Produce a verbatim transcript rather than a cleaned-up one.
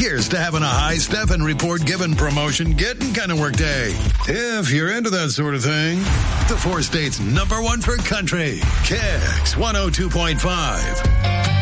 Here's to having a high step and report given promotion getting kind of work day. If you're into that sort of thing, the four states number one for country, Kicks one oh two point five.